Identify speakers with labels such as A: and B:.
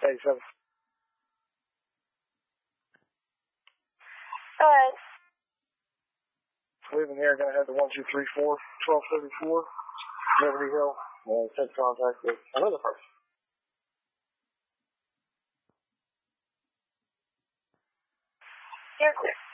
A: 87.
B: Alright.
A: Leaving here, going to head to 1234, 1234, Liberty Hill, and take contact with another person.
B: You're clear.